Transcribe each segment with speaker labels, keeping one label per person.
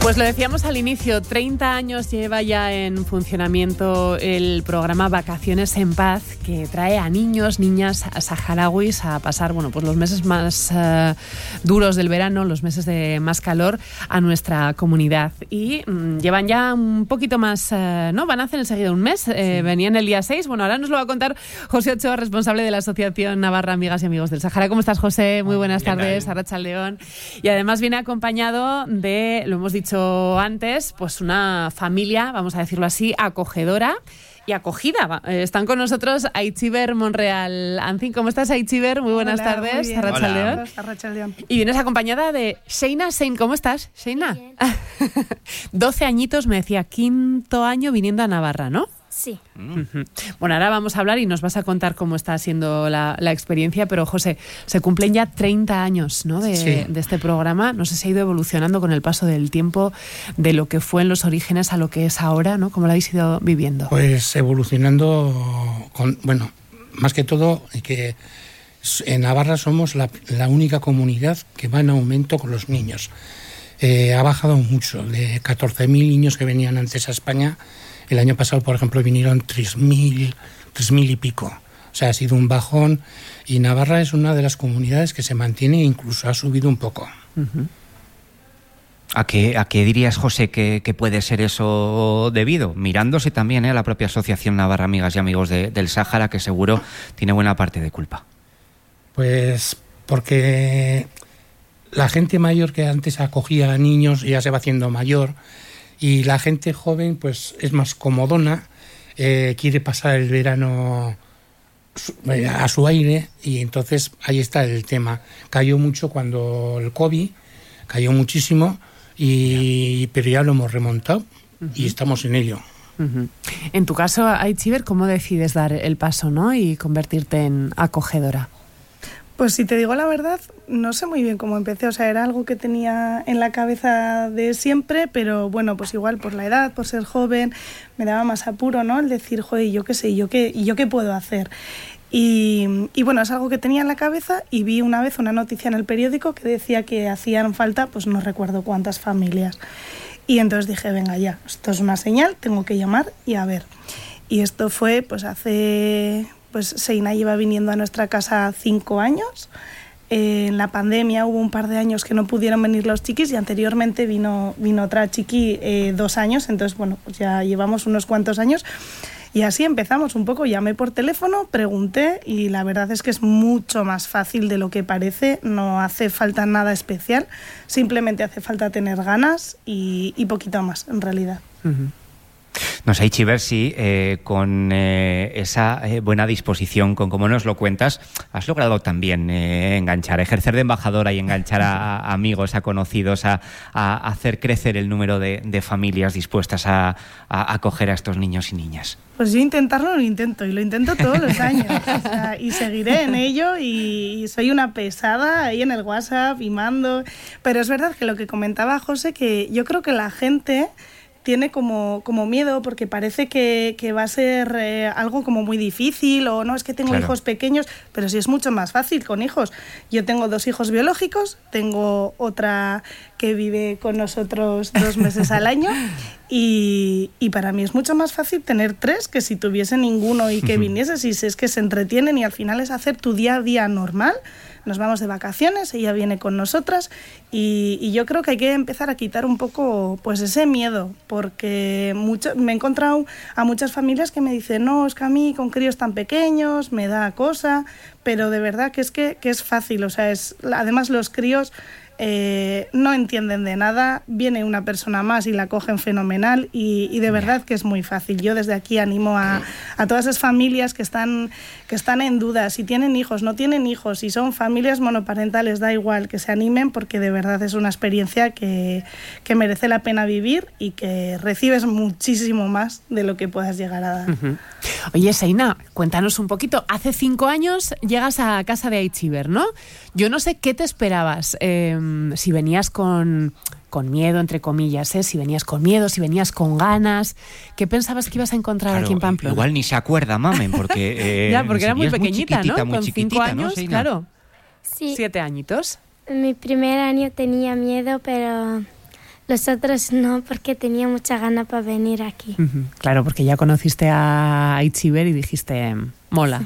Speaker 1: Pues lo decíamos al inicio, 30 años lleva ya en funcionamiento el programa Vacaciones en Paz, que trae a niños, niñas saharauis a pasar, bueno, pues los meses más duros del verano, los meses de más calor a nuestra comunidad. Y llevan ya un poquito más, ¿no? Van a hacer enseguida un mes, venían el día 6. Bueno, ahora nos lo va a contar José Ochoa, responsable de la Asociación Navarra Amigas y Amigos del Sahara. ¿Cómo estás, José? Muy buenas tardes, Arratsaldeon. Y además viene acompañado de, lo hemos dicho antes, pues una familia, vamos a decirlo así, acogedora y acogida. Están con nosotros Aitziber Monreal Ancin. ¿Cómo estás, Aitziber? Muy buenas tardes.
Speaker 2: Arratsaldeon.
Speaker 1: Y vienes acompañada de Sheina Sein. ¿Cómo estás, Sheina? 12 añitos, me decía, 5º año viniendo a Navarra, ¿no?
Speaker 2: Sí.
Speaker 1: Bueno, ahora vamos a hablar y nos vas a contar cómo está siendo la experiencia, pero José, se cumplen ya 30 años, ¿no? de este programa. No sé si ha ido evolucionando con el paso del tiempo, de lo que fue en los orígenes a lo que es ahora, ¿no? ¿Cómo lo habéis ido viviendo?
Speaker 3: Pues evolucionando, bueno, más que todo, que en Navarra somos la única comunidad que va en aumento con los niños. Ha bajado mucho, de 14.000 niños que venían antes a España. El año pasado, por ejemplo, vinieron 3.000 y pico. O sea, ha sido un bajón y Navarra es una de las comunidades que se mantiene e incluso ha subido un poco.
Speaker 4: Uh-huh. ¿A qué dirías, José, que puede ser eso debido? Mirándose también a la propia Asociación Navarra Amigas y Amigos del Sáhara, que seguro tiene buena parte de culpa.
Speaker 3: Pues porque la gente mayor que antes acogía a niños ya se va haciendo mayor. Y la gente joven pues es más comodona, quiere pasar el verano a su aire y entonces ahí está el tema. Cayó mucho cuando el COVID, cayó muchísimo, pero ya lo hemos remontado y estamos en ello.
Speaker 1: Uh-huh. En tu caso, Aitziber, ¿cómo decides dar el paso, ¿no? y convertirte en acogedora?
Speaker 2: Pues si te digo la verdad, no sé muy bien cómo empecé, o sea, era algo que tenía en la cabeza de siempre, pero bueno, pues igual por la edad, por ser joven, me daba más apuro, ¿no? El decir, joder, yo qué sé, yo qué puedo hacer. Y bueno, es algo que tenía en la cabeza y vi una vez una noticia en el periódico que decía que hacían falta, pues no recuerdo cuántas familias. Y entonces dije, venga ya, esto es una señal, tengo que llamar y a ver. Y esto fue pues hace... Pues Sheina lleva viniendo a nuestra casa 5 años. En la pandemia hubo un par de años que no pudieron venir los chiquis y anteriormente vino otra chiqui 2 años. Entonces, bueno, pues ya llevamos unos cuantos años. Y así empezamos un poco. Llamé por teléfono, pregunté y la verdad es que es mucho más fácil de lo que parece. No hace falta nada especial. Simplemente hace falta tener ganas y poquito más, en realidad.
Speaker 4: Uh-huh. No sé, Aitziber, si con esa buena disposición, con cómo nos lo cuentas, has logrado también enganchar, ejercer de embajadora y enganchar a amigos, a conocidos, a hacer crecer el número de familias dispuestas a acoger a estos niños y niñas.
Speaker 2: Pues yo intentarlo lo intento, y lo intento todos los años. O sea, y seguiré en ello, y soy una pesada ahí en el WhatsApp y mando. Pero es verdad que lo que comentaba José, que yo creo que la gente tiene como miedo porque parece que va a ser algo como muy difícil o no, es que tengo hijos pequeños, pero sí es mucho más fácil con hijos. Yo tengo 2 hijos biológicos, tengo otra que vive con nosotros 2 meses al año y para mí es mucho más fácil tener 3 que si tuviese ninguno y que viniese, si es que se entretienen y al final es hacer tu día a día normal. Nos vamos de vacaciones, ella viene con nosotras y yo creo que hay que empezar a quitar un poco pues ese miedo, porque me he encontrado a muchas familias que me dicen, no, es que a mí con críos tan pequeños me da cosa, pero de verdad que es fácil, o sea, además los críos no entienden de nada, viene una persona más y la cogen fenomenal y de verdad que es muy fácil. Yo desde aquí animo a todas esas familias que están en duda, si tienen hijos, no tienen hijos, si son familias monoparentales, da igual, que se animen porque de verdad es una experiencia que merece la pena vivir y que recibes muchísimo más de lo que puedas llegar a dar.
Speaker 1: Uh-huh. Oye, Sheina, cuéntanos un poquito. Hace 5 años llegas a casa de Aitziber, ¿no? Yo no sé qué te esperabas, si venías con miedo, entre comillas, si venías con miedo, si venías con ganas. ¿Qué pensabas que ibas a encontrar aquí en Pamplona?
Speaker 4: Igual ni se acuerda, mamen, porque...
Speaker 1: ya, porque era muy pequeñita, ¿no?
Speaker 4: Muy
Speaker 1: con 5 años, ¿no, claro.
Speaker 5: Sí.
Speaker 1: 7 añitos.
Speaker 5: En mi primer año tenía miedo, pero Los otros no, porque tenía mucha gana para venir aquí.
Speaker 1: Claro, porque ya conociste a Aitziber y dijiste, mola.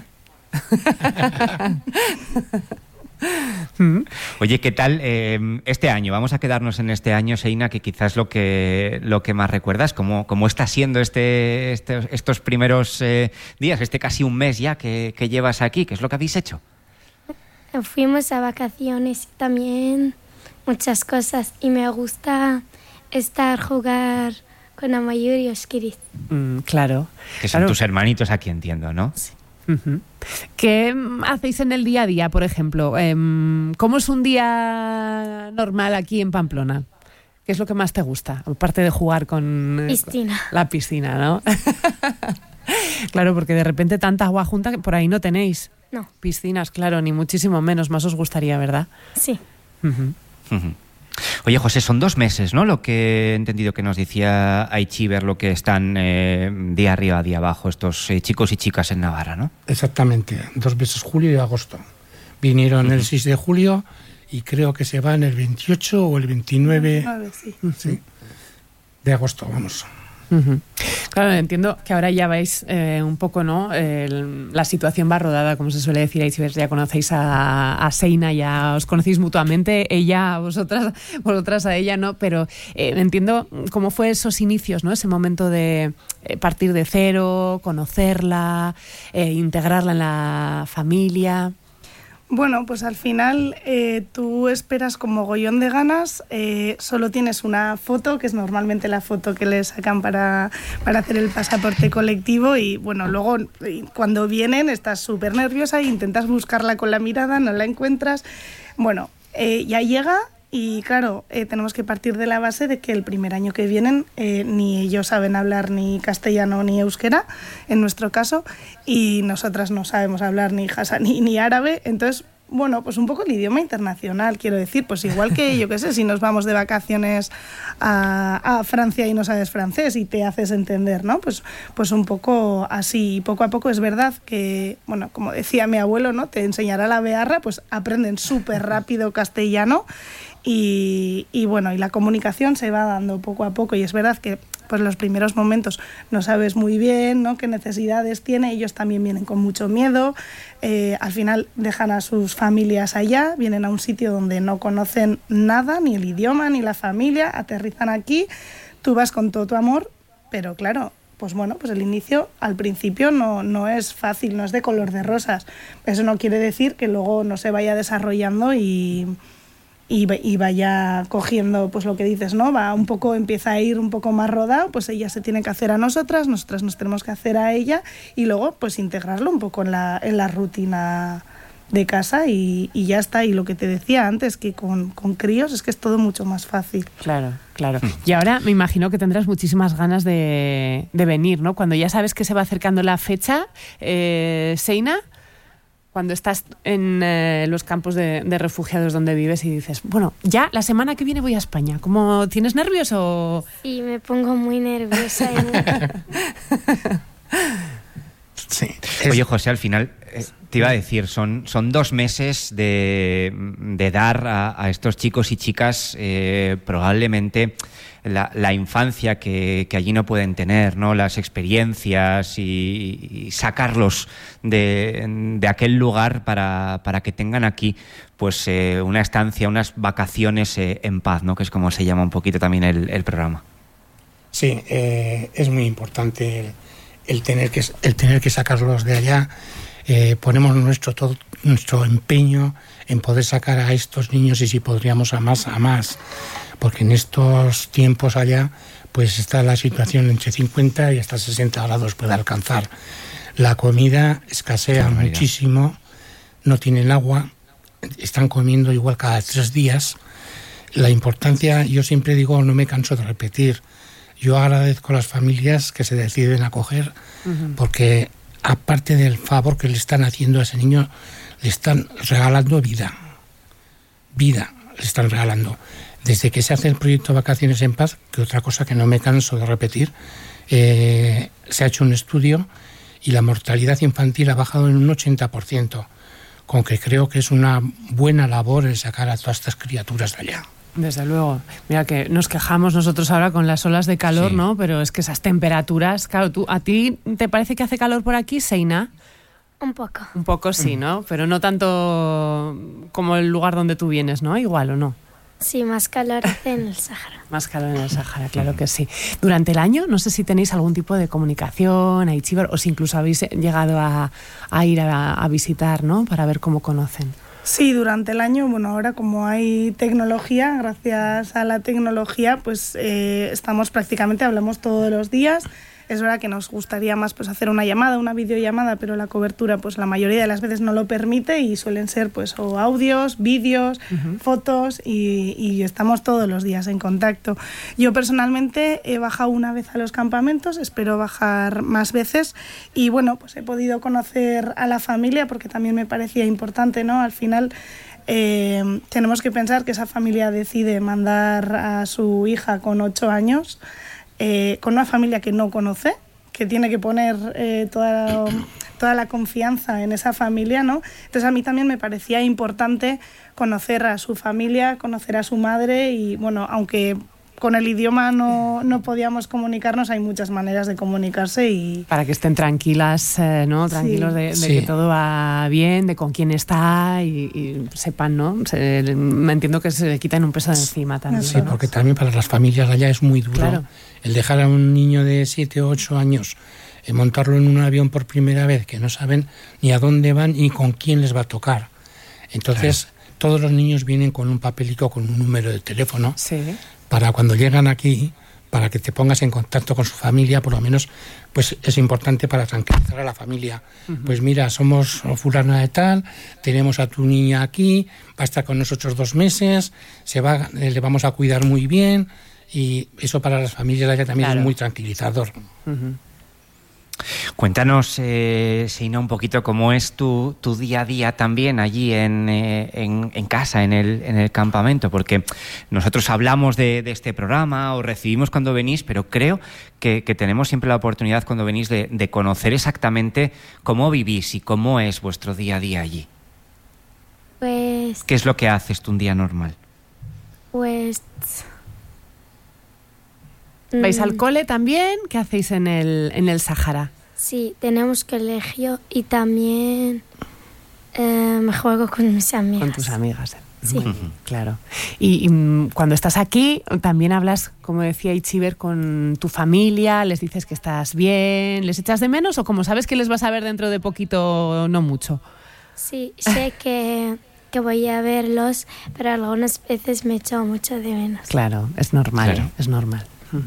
Speaker 4: Oye, ¿qué tal este año? Vamos a quedarnos en este año, Seina, que quizás lo que más recuerdas. ¿Cómo está siendo estos primeros días, casi un mes ya que llevas aquí? ¿Qué es lo que habéis hecho?
Speaker 5: Fuimos a vacaciones y también muchas cosas. Y me gusta jugar con Amayur y Oskiris.
Speaker 1: Claro.
Speaker 4: Que son tus hermanitos aquí, entiendo, ¿no?
Speaker 1: Sí. ¿Qué hacéis en el día a día, por ejemplo? ¿Cómo es un día normal aquí en Pamplona? ¿Qué es lo que más te gusta? Aparte de jugar con
Speaker 5: piscina.
Speaker 1: La piscina, ¿no? Claro, porque de repente tanta agua junta que por ahí no tenéis.
Speaker 5: No.
Speaker 1: Piscinas, claro, ni muchísimo menos. Más os gustaría, ¿verdad?
Speaker 5: Sí.
Speaker 4: Oye, José, son 2 meses, ¿no? Lo que he entendido que nos decía Aitziber, lo que están día arriba, día abajo, estos chicos y chicas en Navarra, ¿no?
Speaker 3: Exactamente, 2 meses, julio y agosto. Vinieron el 6 de julio y creo que se van el 28 o el 29 sí, de agosto, vamos.
Speaker 1: Claro, entiendo que ahora ya vais un poco, ¿no? La situación va rodada, como se suele decir. Aitziber, ya conocéis a Seina, ya os conocéis mutuamente, ella a vosotras a ella, ¿no? Pero entiendo cómo fue esos inicios, ¿no? Ese momento de partir de cero, conocerla, integrarla en la familia.
Speaker 2: Bueno, pues al final tú esperas con mogollón de ganas, solo tienes una foto, que es normalmente la foto que le sacan para hacer el pasaporte colectivo y bueno, luego cuando vienen estás súper nerviosa e intentas buscarla con la mirada, no la encuentras. Bueno, ya llega y claro, tenemos que partir de la base de que el primer año que vienen ni ellos saben hablar ni castellano ni euskera, en nuestro caso, y nosotras no sabemos hablar ni hausa ni árabe, entonces, bueno, pues un poco el idioma internacional, quiero decir, pues igual que, yo qué sé, si nos vamos de vacaciones a Francia y no sabes francés y te haces entender, ¿no? Pues un poco así, poco a poco es verdad que, bueno, como decía mi abuelo, ¿no? Te enseñará la bearra, pues aprenden súper rápido castellano. Y bueno, y la comunicación se va dando poco a poco y es verdad que pues los primeros momentos no sabes muy bien, ¿no? Qué necesidades tiene, ellos también vienen con mucho miedo, al final dejan a sus familias allá, vienen a un sitio donde no conocen nada, ni el idioma, ni la familia, aterrizan aquí, tú vas con todo tu amor, pero claro, pues bueno, pues el inicio al principio no es fácil, no es de color de rosas, eso no quiere decir que luego no se vaya desarrollando y vaya cogiendo, pues lo que dices, ¿no? Empieza a ir un poco más rodado, pues ella se tiene que hacer a nosotras nos tenemos que hacer a ella y luego pues integrarlo un poco en la rutina de casa y ya está. Y lo que te decía antes, que con críos es que es todo mucho más fácil.
Speaker 1: Claro. Y ahora me imagino que tendrás muchísimas ganas de venir, ¿no? Cuando ya sabes que se va acercando la fecha, Seina, cuando estás en los campos de refugiados donde vives y dices, bueno, ya la semana que viene voy a España. ¿Cómo tienes nervios o...?
Speaker 5: Sí, me pongo muy nerviosa.
Speaker 3: Sí.
Speaker 4: Oye, José, al final te iba a decir, son 2 meses de dar a estos chicos y chicas probablemente la infancia que allí no pueden tener, ¿no? Las experiencias y sacarlos de aquel lugar para que tengan aquí pues una estancia, unas vacaciones en paz, ¿no? Que es como se llama un poquito también el programa.
Speaker 3: Sí, es muy importante el tener que sacarlos de allá. Ponemos todo nuestro empeño en poder sacar a estos niños y si podríamos a más, porque en estos tiempos allá pues está la situación entre 50 y hasta 60 grados puede alcanzar. La comida escasea muchísimo, no tienen agua, están comiendo igual cada 3 días. La importancia, yo siempre digo, no me canso de repetir, yo agradezco a las familias que se deciden a acoger, porque aparte del favor que le están haciendo a ese niño, le están regalando vida le están regalando. Desde que se hace el proyecto Vacaciones en Paz, que otra cosa que no me canso de repetir, se ha hecho un estudio y la mortalidad infantil ha bajado en un 80%, con que creo que es una buena labor el sacar a todas estas criaturas de allá.
Speaker 1: Desde luego. Mira que nos quejamos nosotros ahora con las olas de calor, ¿no? Pero es que esas temperaturas, claro, ¿a ti te parece que hace calor por aquí, Seina?
Speaker 5: Un poco.
Speaker 1: Un poco sí, ¿no? Pero no tanto como el lugar donde tú vienes, ¿no? Igual, ¿o no?
Speaker 5: Sí, más calor hace en el Sáhara.
Speaker 1: Más calor en el Sáhara, claro que sí. Durante el año, no sé si tenéis algún tipo de comunicación a Aichiber o si incluso habéis llegado a ir a visitar, ¿no? Para ver cómo conocen.
Speaker 2: Sí, durante el año, bueno, ahora como hay tecnología, gracias a la tecnología, pues hablamos todos los días. Es verdad que nos gustaría más pues hacer una llamada, una videollamada, pero la cobertura pues la mayoría de las veces no lo permite y suelen ser pues o audios, vídeos, fotos y estamos todos los días en contacto. Yo personalmente he bajado una vez a los campamentos, espero bajar más veces y bueno, pues he podido conocer a la familia porque también me parecía importante, ¿no? Al final tenemos que pensar que esa familia decide mandar a su hija con 8 años con una familia que no conoce, que tiene que poner toda la confianza en esa familia, ¿no? Entonces a mí también me parecía importante conocer a su familia, conocer a su madre y, bueno, aunque con el idioma no podíamos comunicarnos, hay muchas maneras de comunicarse y...
Speaker 1: Para que estén tranquilas, ¿no? Tranquilos de que todo va bien, de con quién está y sepan, ¿no? Me entiendo que se le quitan un peso de encima también.
Speaker 3: Sí, ¿no? Porque también para las familias allá es muy duro. Claro. El dejar a un niño de 7 o 8 años, montarlo en un avión por primera vez, que no saben ni a dónde van ni con quién les va a tocar. Entonces, todos los niños vienen con un papelico, con un número de teléfono. Sí. Para cuando llegan aquí, para que te pongas en contacto con su familia, por lo menos, pues es importante para tranquilizar a la familia. Pues mira, somos fulana de tal, tenemos a tu niña aquí, va a estar con nosotros 2 meses, le vamos a cuidar muy bien, y eso para las familias allá también es muy tranquilizador.
Speaker 4: Cuéntanos, Seina, un poquito cómo es tu día a día también allí en casa, en el campamento, porque nosotros hablamos de este programa, os recibimos cuando venís, pero creo que tenemos siempre la oportunidad cuando venís de conocer exactamente cómo vivís y cómo es vuestro día a día allí.
Speaker 5: Pues...
Speaker 4: ¿Qué es lo que haces tú un día normal?
Speaker 5: Pues...
Speaker 1: ¿Vais al cole también? ¿Qué hacéis en el Sáhara?
Speaker 5: Sí, tenemos colegio y también me juego con mis amigas.
Speaker 1: Con tus amigas.
Speaker 5: Sí.
Speaker 1: Claro. Y cuando estás aquí, también hablas, como decía Aichiber, con tu familia, les dices que estás bien, ¿les echas de menos o como sabes que les vas a ver dentro de poquito, no mucho?
Speaker 5: Sí, sé que voy a verlos, pero algunas veces me echo mucho de menos.
Speaker 1: Claro, es normal, es normal.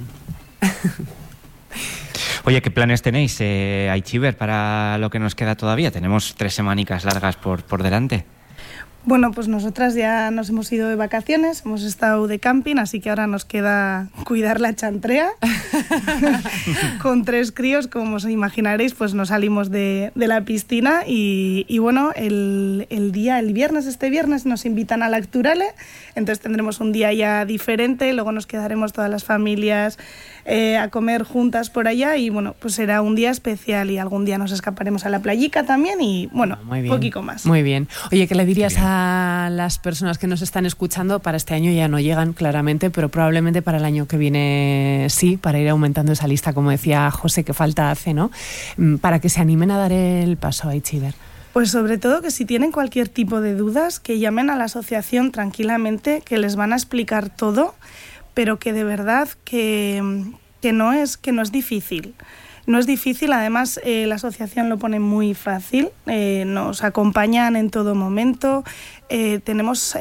Speaker 4: Oye, ¿qué planes tenéis, Aichiber, para lo que nos queda todavía? Tenemos 3 semanicas largas por delante.
Speaker 2: Bueno, pues nosotras ya nos hemos ido de vacaciones, hemos estado de camping, así que ahora nos queda cuidar la chantrea. Con 3 críos, como os imaginaréis, pues nos salimos de la piscina y bueno, el viernes, este viernes, nos invitan a la Acturale, entonces tendremos un día ya diferente, luego nos quedaremos todas las familias a comer juntas por allá y bueno, pues será un día especial y algún día nos escaparemos a la playica también y bueno, un poquito más.
Speaker 1: Muy bien. Oye, ¿qué le dirías a las personas que nos están escuchando? Para este año ya no llegan, claramente, pero probablemente para el año que viene sí, para ir aumentando esa lista, como decía José, que falta hace, ¿no? Para que se animen a dar el paso a Aichiber.
Speaker 2: Pues sobre todo que si tienen cualquier tipo de dudas, que llamen a la asociación tranquilamente, que les van a explicar todo, pero que de verdad que no es difícil. No es difícil, además la asociación lo pone muy fácil, nos acompañan en todo momento, tenemos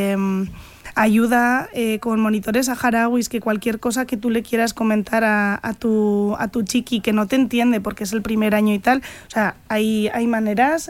Speaker 2: ayuda con monitores saharauis, que cualquier cosa que tú le quieras comentar a tu chiqui que no te entiende porque es el primer año y tal, o sea, hay maneras,